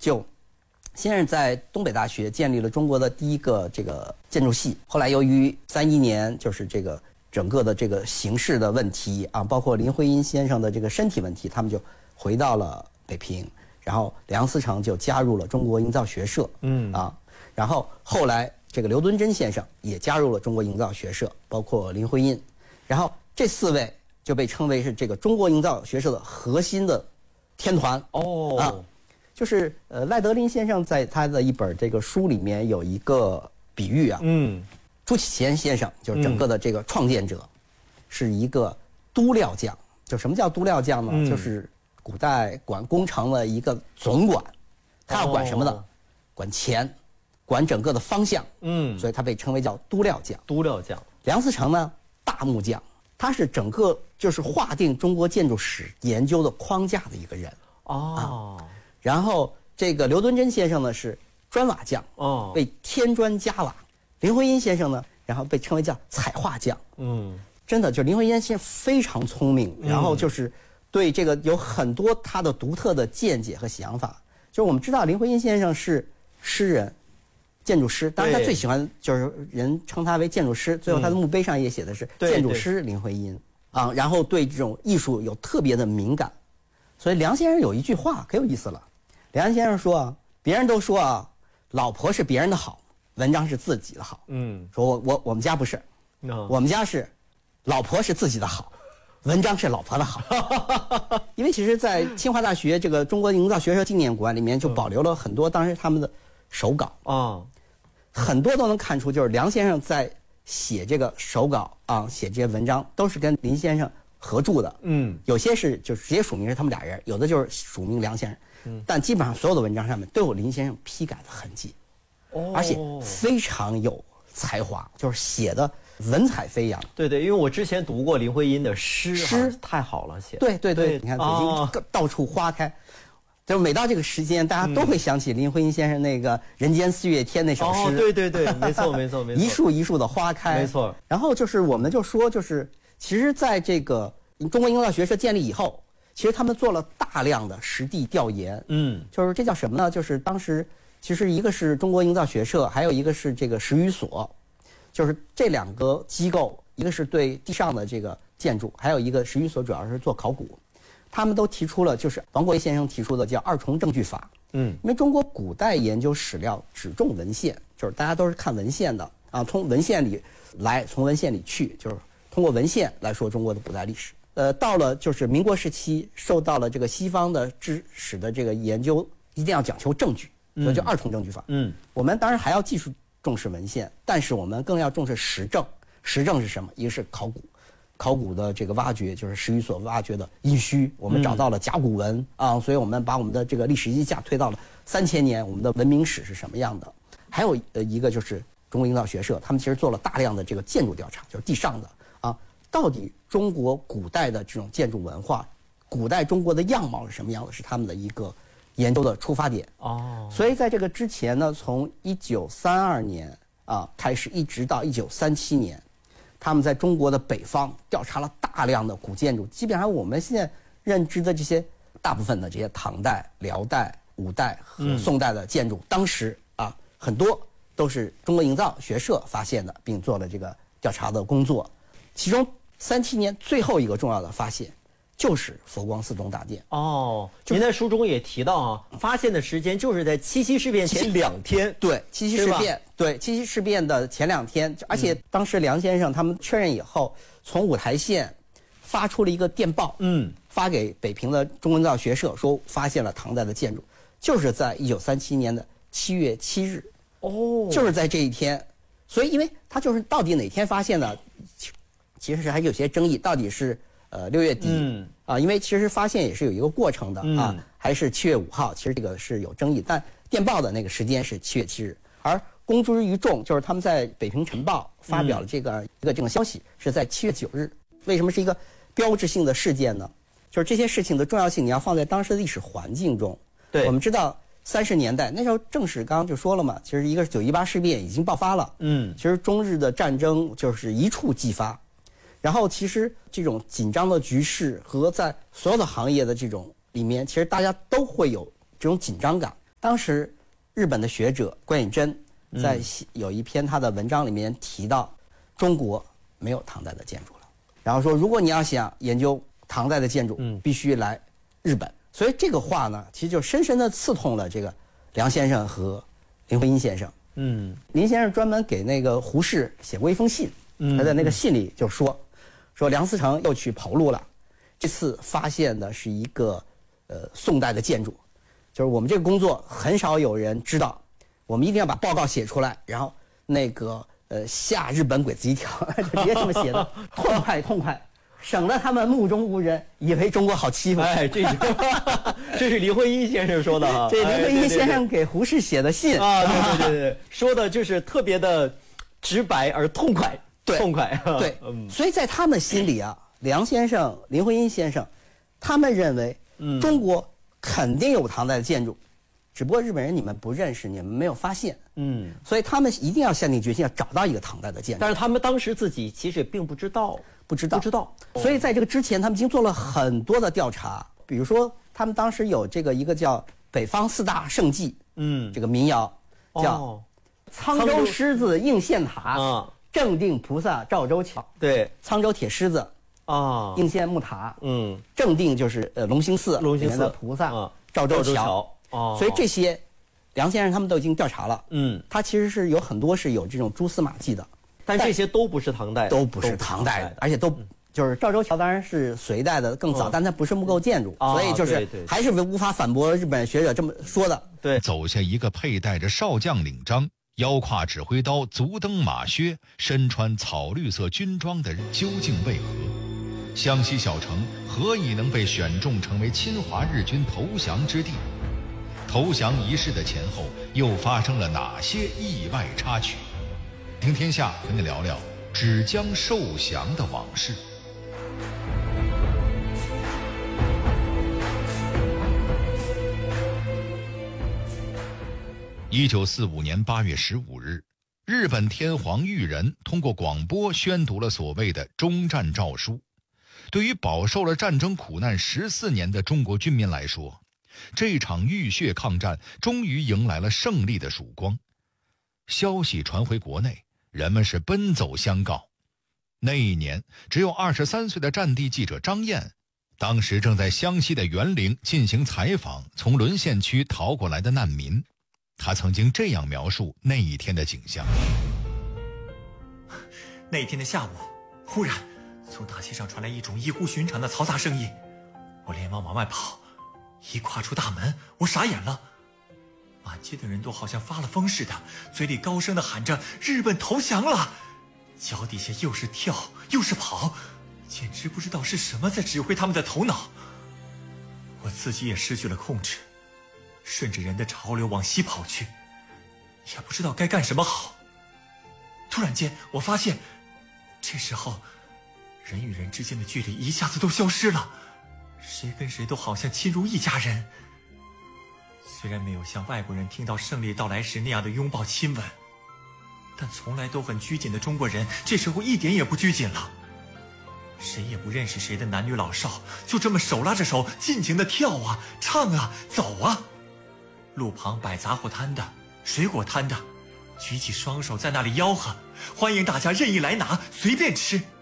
就先是在东北大学建立了中国的第一个这个建筑系，后来由于31年就是这个整个的这个形势的问题啊，包括林徽因先生的这个身体问题，他们就回到了北平，然后梁思成就加入了中国营造学社，然后后来这个刘敦桢先生也加入了中国营造学社，包括林徽因，然后这4位就被称为是这个中国营造学社的核心的天团就是赖德林先生在他的一本这个书里面有一个比喻啊，朱启贤先生就是整个的这个创建者，是一个督料匠。就什么叫督料匠呢？就是古代管工程的一个总管，他要管什么呢？管钱，管整个的方向。所以他被称为叫督料匠。 督料匠。 梁思成呢，大木匠，他是整个就是划定中国建筑史研究的框架的一个人。然后这个刘敦桢先生呢是砖瓦匠，为添砖加瓦。林徽因先生呢，然后被称为叫彩画匠。真的，就林徽因先生非常聪明，然后就是对这个有很多他的独特的见解和想法。就是我们知道林徽因先生是诗人、建筑师，当然他最喜欢就是人称他为建筑师，最后他的墓碑上也写的是建筑师林徽因然后对这种艺术有特别的敏感。所以梁先生有一句话可有意思了，梁先生说别人都说老婆是别人的好，文章是自己的好。说我们家不是，我们家是老婆是自己的好，文章是老婆的好。因为其实在清华大学这个中国营造学社纪念馆里面就保留了很多当时他们的手稿很多都能看出就是梁先生在写这个手稿写这些文章都是跟林先生合著的。有些是就直接署名是他们俩人，有的就是署名梁先生。但基本上所有的文章上面都有林先生批改的痕迹。而且非常有才华，就是写的文采飞扬。 对，因为我之前读过林徽因的诗太好了写。 对，你看北京到处花开，就是每到这个时间，大家都会想起林徽因先生那个《人间四月天》那首诗。 对，没错。 一树一树的花开， 没错。 然后就是我们就说，就是其实在这个中国营造学社建立以后，其实他们做了大量的实地调研。就是这叫什么呢？就是当时其实一个是中国营造学社，还有一个是这个史语所，就是这2个机构，一个是对地上的这个建筑，还有一个史语所主要是做考古。他们都提出了，就是王国维先生提出的叫2重证据法。因为中国古代研究史料只重文献，就是大家都是看文献的从文献里来，从文献里去，就是通过文献来说中国的古代历史。到了就是民国时期，受到了这个西方的知识的这个研究，一定要讲求证据。所以就2重证据法。我们当然还要继续重视文献，但是我们更要重视实证。实证是什么？一个是考古的这个挖掘，就是史语所挖掘的殷墟，我们找到了甲骨文所以我们把我们的这个历史机架推到了3000年，我们的文明史是什么样的？还有一个就是中国营造学社，他们其实做了大量的这个建筑调查，就是地上的到底中国古代的这种建筑文化，古代中国的样貌是什么样的，是他们的一个研究的出发点。所以在这个之前呢，从1932年开始，一直到1937年，他们在中国的北方调查了大量的古建筑，基本上我们现在认知的这些大部分的这些唐代、辽代、五代和宋代的建筑，当时很多都是中国营造学社发现的，并做了这个调查的工作。其中37年最后一个重要的发现就是佛光寺东大殿。 您在书中也提到发现的时间就是在七七事变前2天。 对，七七事变的前2天，而且当时梁先生他们确认以后，从五台县发出了一个电报，发给北平的中国营造学社，说发现了唐代的建筑，就是在1937年的7月7日。就是在这一天。所以因为他就是到底哪天发现的，其实还有些争议，到底是6月底因为其实发现也是有一个过程的还是7月5号，其实这个是有争议，但电报的那个时间是7月7日，而公诸于众就是他们在北平晨报发表了这种消息是在7月9日。为什么是一个标志性的事件呢？就是这些事情的重要性你要放在当时的历史环境中。 对， 我们知道30年代那时候正是刚刚就说了嘛，其实一个是9·18事变已经爆发了，其实中日的战争就是一触即发。然后其实这种紧张的局势和在所有的行业的这种里面，其实大家都会有这种紧张感。 当时日本的学者关以真在有一篇他的文章里面提到，中国没有唐代的建筑了，然后说如果你要想研究唐代的建筑，必须来日本。所以这个话呢，其实就深深地刺痛了这个梁先生和林徽因先生。林先生专门给那个胡适写过一封信，他在那个信里就说梁思成又去跑路了，这次发现的是一个宋代的建筑，就是我们这个工作很少有人知道，我们一定要把报告写出来，然后那个下日本鬼子一跳，就直接这么写的，痛快，省得他们目中无人，以为中国好欺负。 哎，这是林徽因先生说的啊， 这林徽因先生给胡适写的信啊，对，说的就是特别的直白而痛快，痛快。 对，所以在他们心里啊，梁先生、林徽因先生，他们认为中国肯定有唐代的建筑，只不过日本人你们不认识，你们没有发现。所以他们一定要下定决心要找到一个唐代的建筑。 但是他们当时自己其实也并不知道。 所以在这个之前，他们已经做了很多的调查，比如说他们当时有一个叫北方四大圣迹，这个民谣叫沧州狮子应县塔，正定菩萨赵州桥。对，沧州铁狮子啊，应县木塔。正定就是龙兴寺里面的菩萨赵州桥。所以这些梁先生他们都已经调查了。他其实是有很多是有这种蛛丝马迹的。 但这些都不是唐代的， 都不是唐代的，而且都就是赵州桥当然是隋代的更早，但它不是木构建筑，所以就是还是无法反驳日本学者这么说的。 对，走下一个佩戴着少将领章、腰挎指挥刀、足蹬马靴、身穿草绿色军装的人究竟为何？湘西小城何以能被选中成为侵华日军投降之地？投降仪式的前后又发生了哪些意外插曲？听天下和你聊聊芷江受降的往事。1945年8月15日，日本天皇裕仁通过广播宣读了所谓的终战诏书。对于饱受了战争苦难14年的中国军民来说，这场浴血抗战终于迎来了胜利的曙光。消息传回国内，人们是奔走相告。那一年只有23岁的战地记者张燕，当时正在湘西的沅陵进行采访从沦陷区逃过来的难民。他曾经这样描述那一天的景象： 那一天的下午，忽然从大街上传来一种异乎寻常的嘈杂声音，我连忙往外跑，一跨出大门，我傻眼了。满街的人都好像发了疯似的，嘴里高声地喊着日本投降了，脚底下又是跳又是跑，简直不知道是什么在指挥他们的头脑。我自己也失去了控制，顺着人的潮流往西跑去，也不知道该干什么好。突然间我发现，这时候人与人之间的距离一下子都消失了，谁跟谁都好像亲如一家人。虽然没有像外国人听到胜利到来时那样的拥抱亲吻，但从来都很拘谨的中国人这时候一点也不拘谨了。谁也不认识谁的男女老少，就这么手拉着手尽情地跳啊唱啊走啊。路旁摆杂货摊的、水果摊的举起双手在那里吆喝，欢迎大家任意来拿，随便吃。